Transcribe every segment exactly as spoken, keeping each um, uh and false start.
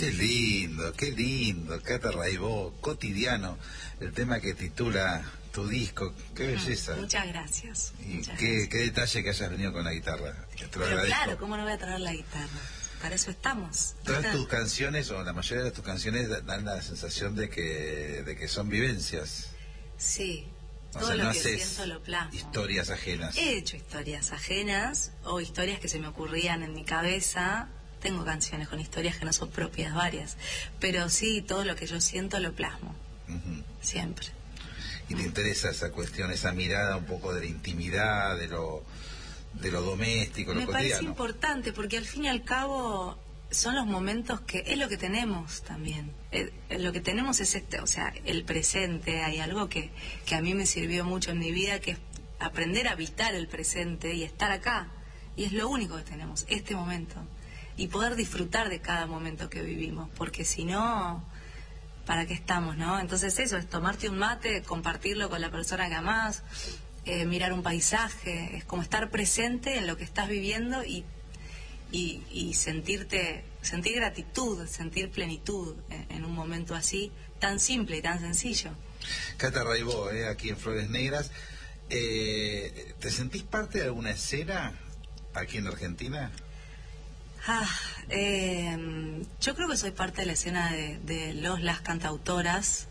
Qué lindo, qué lindo, Cata Raibó, Cotidiano, el tema que titula tu disco, qué belleza. Muchas gracias. Y muchas qué, gracias. qué detalle que hayas venido con la guitarra. Te lo Pero agradezco. claro, ¿cómo no voy a traer la guitarra? Para eso estamos. Todas tus canciones, o la mayoría de tus canciones, dan la sensación de que, de que son vivencias. Sí. O Todo sea, lo no que haces siento lo plasmo. historias ajenas. He hecho historias ajenas o historias que se me ocurrían en mi cabeza. Tengo canciones con historias que no son propias, varias. Pero sí, todo lo que yo siento lo plasmo. Uh-huh. Siempre. Y te interesa esa cuestión, esa mirada un poco de la intimidad, de lo, de lo doméstico, lo Me cotidiano. parece importante porque al fin y al cabo son los momentos que es lo que tenemos también. Eh, lo que tenemos es este, o sea, el presente. Hay algo que, que a mí me sirvió mucho en mi vida, que es aprender a habitar el presente y estar acá. Y es lo único que tenemos, este momento. Y poder disfrutar de cada momento que vivimos, porque si no, ¿para qué estamos, no? Entonces eso, es tomarte un mate, compartirlo con la persona que amás, eh, mirar un paisaje, es como estar presente en lo que estás viviendo y Y, y sentirte, sentir gratitud, sentir plenitud en, en un momento así, tan simple y tan sencillo. Cata Raibó, eh, aquí en Flores Negras. Eh, ¿Te sentís parte de alguna escena aquí en Argentina? Ah, eh, yo creo que soy parte de la escena de, de los, las cantautoras.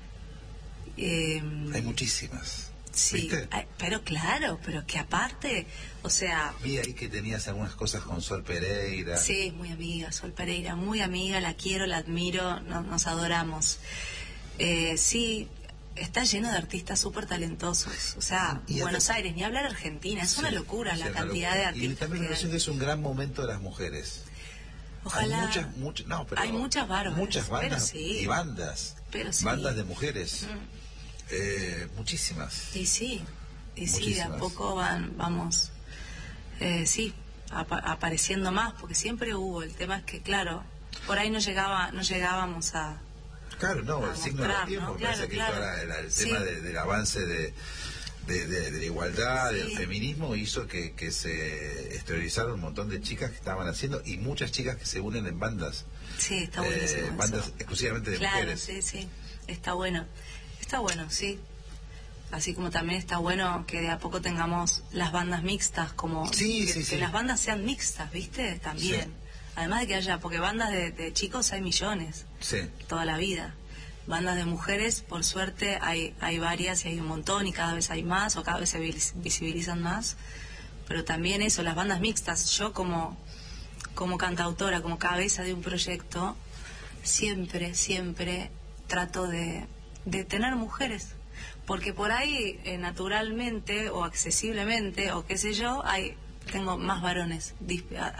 Eh, Hay muchísimas. Sí, ¿Viste? pero claro, pero que aparte, o sea... Vi ahí que tenías algunas cosas con Sol Pereira. Sí, muy amiga, Sol Pereira, muy amiga, la quiero, la admiro, no, nos adoramos. Eh, sí, está lleno de artistas súper talentosos, o sea, y Buenos hasta... Aires, ni hablar Argentina, es sí, una locura sí, la una cantidad locura. de artistas. Y también me que parece que es un gran momento de las mujeres. Ojalá. Hay muchas, muchas, no, pero hay muchas bárbaras, muchas bandas pero sí, y bandas, pero sí. bandas de mujeres, Mm. eh, muchísimas. Y sí, y Muchísimas. sí, de a poco van, vamos, eh, sí, apa apareciendo más, porque siempre hubo. El tema es que, claro, por ahí no llegaba, no llegábamos a. Claro, no, a el signo de los mostrar, tiempos, ¿no? me Claro, parece que claro. toda la- la- el Sí. tema de, del avance de, de, de, de la igualdad, Sí. del feminismo, hizo que, que se exteriorizaron un montón de chicas que estaban haciendo, y muchas chicas que se unen en bandas, Sí, está eh, buenísimo eso. bandas exclusivamente de Claro, mujeres. sí, sí, está bueno. Está bueno, sí. Así como también está bueno que de a poco tengamos las bandas mixtas, como Sí, que, sí, que sí. las bandas sean mixtas, ¿viste? También. Sí. Además de que haya, porque bandas de, de chicos hay millones, Sí. toda la vida. Bandas de mujeres, por suerte, hay, hay varias y hay un montón y cada vez hay más o cada vez se vis- visibilizan más. Pero también eso, las bandas mixtas. Yo como, como cantautora, como cabeza de un proyecto, siempre, siempre trato de, de tener mujeres. Porque por ahí, eh, naturalmente o accesiblemente o qué sé yo, hay tengo más varones dis- a-